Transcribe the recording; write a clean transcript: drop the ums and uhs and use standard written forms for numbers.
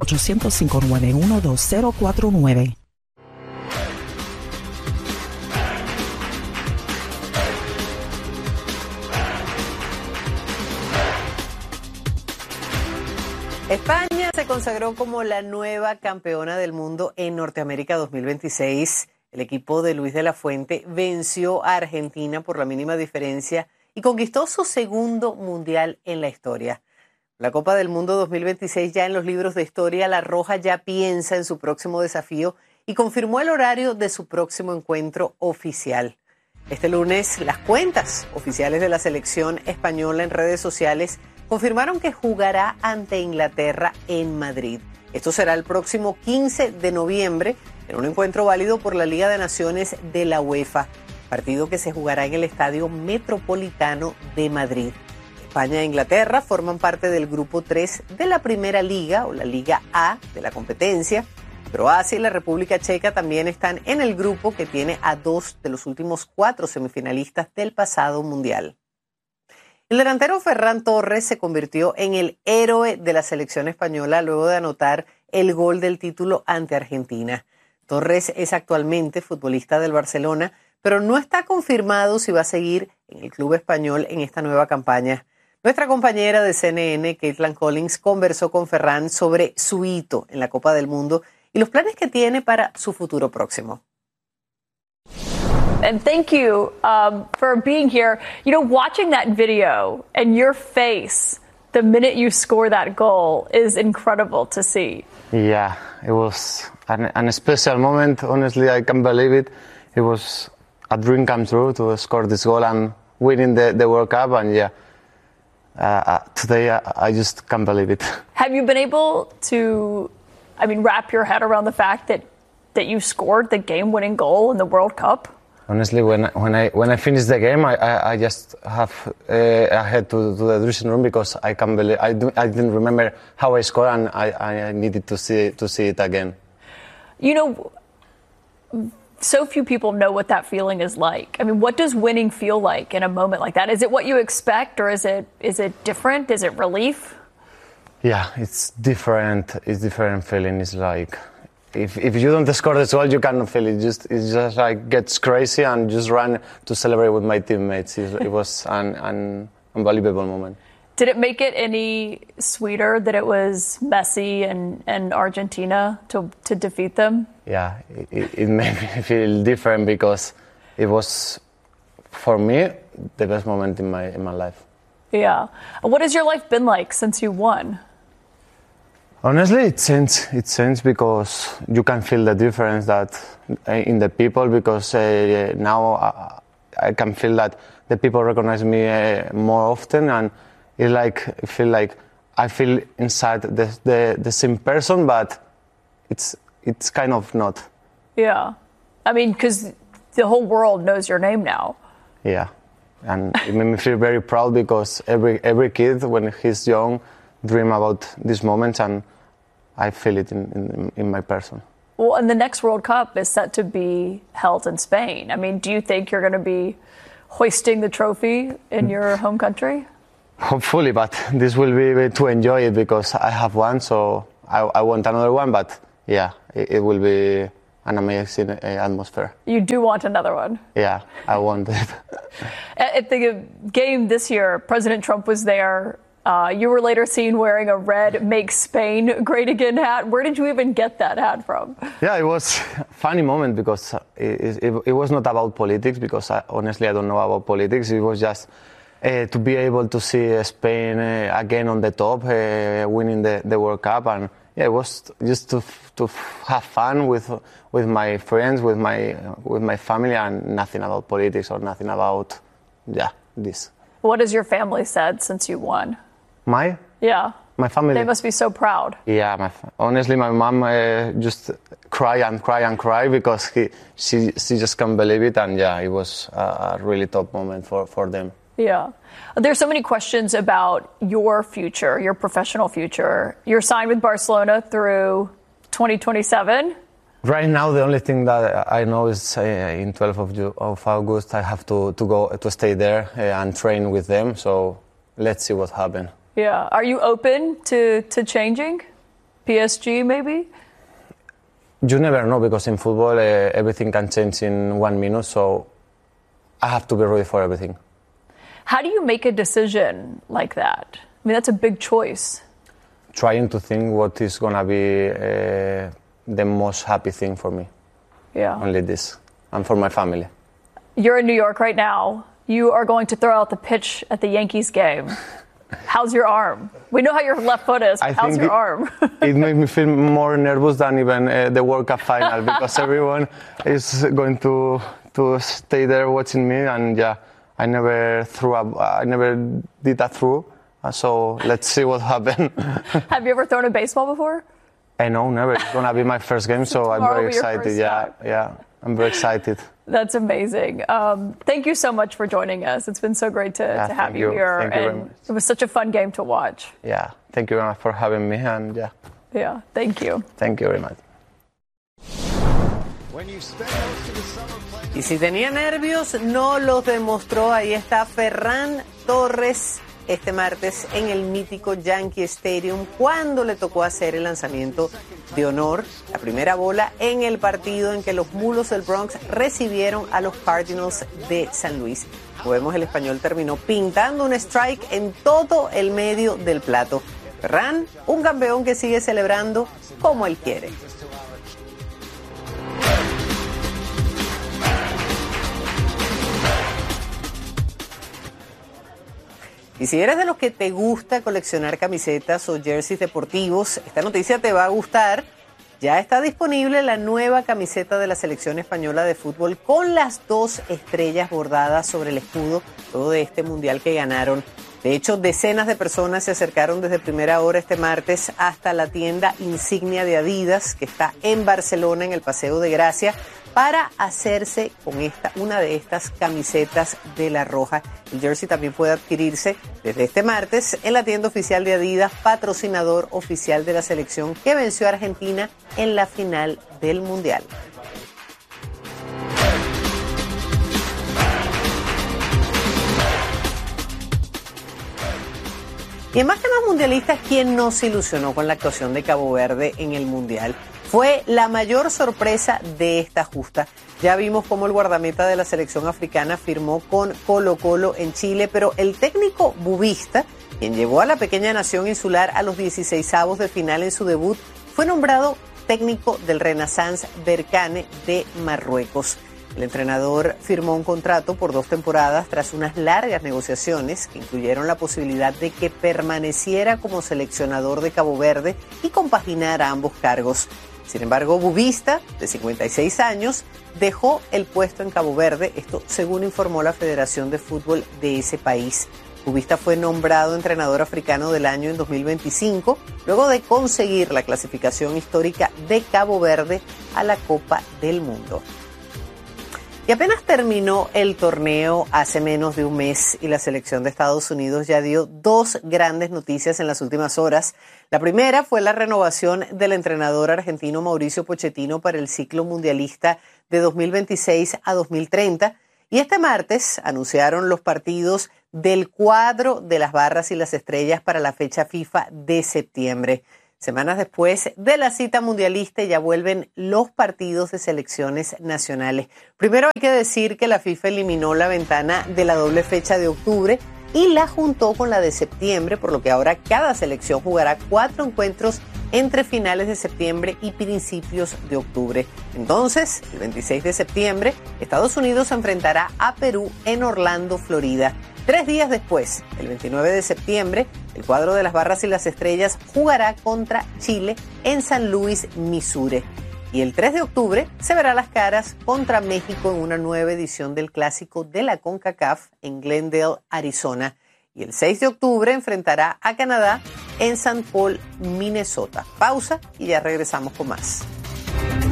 800-591-2049. España se consagró como la nueva campeona del mundo en Norteamérica 2026. El equipo de Luis de la Fuente venció a Argentina por la mínima diferencia y conquistó su segundo mundial en la historia. La Copa del Mundo 2026 ya en los libros de historia, la Roja ya piensa en su próximo desafío y confirmó el horario de su próximo encuentro oficial. Este lunes, las cuentas oficiales de la selección española en redes sociales confirmaron que jugará ante Inglaterra en Madrid. Esto será el próximo 15 de noviembre en un encuentro válido por la Liga de Naciones de la UEFA, partido que se jugará en el Estadio Metropolitano de Madrid. España e Inglaterra forman parte del Grupo 3 de la Primera Liga o la Liga A de la competencia. Croacia y la República Checa también están en el grupo que tiene a 2 de los últimos 4 semifinalistas del pasado Mundial. El delantero Ferran Torres se convirtió en el héroe de la selección española luego de anotar el gol del título ante Argentina. Torres es actualmente futbolista del Barcelona, pero no está confirmado si va a seguir en el club español en esta nueva campaña. Nuestra compañera de CNN, Caitlin Collins, conversó con Ferran sobre su hito en la Copa del Mundo y los planes que tiene para su futuro próximo. And thank you for being here. You know, watching that video and your face the minute you score that goal is incredible to see. Yeah, it was an special moment. Honestly, I can't believe it. It was a dream come true to score this goal and winning the World Cup. And yeah, today I just can't believe it. Have you been able to, wrap your head around the fact that you scored the game-winning goal in the World Cup? Honestly, when I finished the game, I just have I had to the dressing room because I can't believe I didn't remember how I scored and I needed to see it again. You know, so few people know what that feeling is like. I mean, what does winning feel like in a moment like that? Is it what you expect, or is it different? Is it relief? Yeah, it's different. It's different feeling. It's like. If you don't score this goal, you cannot feel it. It just like gets crazy and just run to celebrate with my teammates. It was an unbelievable moment. Did it make it any sweeter that it was Messi and Argentina to defeat them? Yeah, it made me feel different because it was, for me, the best moment in my life. Yeah. What has your life been like since you won? Honestly, it changed because you can feel the difference that in the people because now I can feel that the people recognize me more often and I feel inside the same person, but it's kind of not. Yeah, because the whole world knows your name now. Yeah, and it made me feel very proud because every kid when he's young dream about these moments and I feel it in my person. Well, and the next World Cup is set to be held in Spain. Do you think you're going to be hoisting the trophy in your home country? Hopefully, but this will be to enjoy it because I have one, so I want another one. But yeah, it will be an amazing atmosphere. You do want another one? Yeah, I want it. At the game this year, President Trump was there. You were later seen wearing a red Make Spain Great Again hat. Where did you even get that hat from? Yeah, it was a funny moment because it was not about politics because honestly I don't know about politics. It was just to be able to see Spain again on the top, winning the World Cup. And yeah, it was just to have fun with my friends, with my family, and nothing about politics or nothing about this. What has your family said since you won? Yeah. My family. They must be so proud. Yeah, honestly, my mom just cry because she just can't believe it, and yeah, it was a really top moment for them. Yeah. There's so many questions about your future, your professional future. You're signed with Barcelona through 2027. Right now, the only thing that I know is in 12th of August, I have to stay there and train with them. So let's see what happens. Yeah. Are you open to changing? PSG, maybe? You never know, because in football everything can change in 1 minute, so I have to be ready for everything. How do you make a decision like that? I mean, that's a big choice. Trying to think what is going to be the most happy thing for me. Yeah. Only this, and for my family. You're in New York right now. You are going to throw out the pitch at the Yankees game. How's your arm? We know how your left foot is. How's your arm? It made me feel more nervous than even the World Cup final, because everyone is going to stay there watching me, and yeah, I never did a throw, so let's see what happens. Have you ever thrown a baseball before? No, never. It's gonna be my first game, so I'm very excited. Yeah, I'm very excited. That's amazing. Thank you so much for joining us. It's been so great to have you here. Thank you very much. It was such a fun game to watch. Yeah, thank you very much for having me, and yeah. Yeah, thank you. Thank you very much. Y si tenía nervios, no los demostró. Ahí está Ferran Torres este martes en el mítico Yankee Stadium, cuando le tocó hacer el lanzamiento de honor, la primera bola en el partido en que los Mulos del Bronx recibieron a los Cardinals de San Luis. Como vemos, el español terminó pintando un strike en todo el medio del plato. Ferran, un campeón que sigue celebrando como él quiere. Y si eres de los que te gusta coleccionar camisetas o jerseys deportivos, esta noticia te va a gustar. Ya está disponible la nueva camiseta de la selección española de fútbol con las 2 estrellas bordadas sobre el escudo, todo de este mundial que ganaron. De hecho, decenas de personas se acercaron desde primera hora este martes hasta la tienda insignia de Adidas, que está en Barcelona, en el Paseo de Gracia, para hacerse con una de estas camisetas de la Roja. El jersey también puede adquirirse desde este martes en la tienda oficial de Adidas, patrocinador oficial de la selección que venció a Argentina en la final del Mundial. Y en Más que Más Mundialistas, ¿quién no se ilusionó con la actuación de Cabo Verde en el Mundial? Fue la mayor sorpresa de esta justa. Ya vimos cómo el guardameta de la selección africana firmó con Colo-Colo en Chile, pero el técnico bubista, quien llevó a la pequeña nación insular a los 16avos de final en su debut, fue nombrado técnico del Renaissance Berkane de Marruecos. El entrenador firmó un contrato por 2 temporadas tras unas largas negociaciones que incluyeron la posibilidad de que permaneciera como seleccionador de Cabo Verde y compaginara ambos cargos. Sin embargo, Bubista, de 56 años, dejó el puesto en Cabo Verde, esto según informó la Federación de Fútbol de ese país. Bubista fue nombrado entrenador africano del año en 2025, luego de conseguir la clasificación histórica de Cabo Verde a la Copa del Mundo. Y apenas terminó el torneo hace menos de un mes y la selección de Estados Unidos ya dio 2 grandes noticias en las últimas horas. La primera fue la renovación del entrenador argentino Mauricio Pochettino para el ciclo mundialista de 2026 a 2030. Y este martes anunciaron los partidos del cuadro de las barras y las estrellas para la fecha FIFA de septiembre. Semanas después de la cita mundialista ya vuelven los partidos de selecciones nacionales. Primero hay que decir que la FIFA eliminó la ventana de la doble fecha de octubre y la juntó con la de septiembre, por lo que ahora cada selección jugará 4 encuentros entre finales de septiembre y principios de octubre. Entonces, el 26 de septiembre, Estados Unidos se enfrentará a Perú en Orlando, Florida. 3 días después, el 29 de septiembre, el cuadro de las barras y las estrellas jugará contra Chile en San Luis, Missouri. Y el 3 de octubre se verá las caras contra México en una nueva edición del Clásico de la CONCACAF en Glendale, Arizona. Y el 6 de octubre enfrentará a Canadá en St. Paul, Minnesota. Pausa y ya regresamos con más.